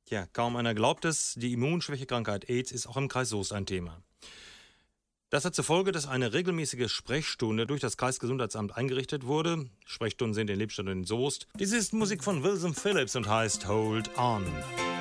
Ja, kaum einer glaubt es, die Immunschwächekrankheit AIDS ist auch im Kreis Soest ein Thema. Das hat zur Folge, dass eine regelmäßige Sprechstunde durch das Kreisgesundheitsamt eingerichtet wurde. Sprechstunden sind in Lippstadt und in Soest. Dies ist Musik von Wilson Phillips und heißt Hold On.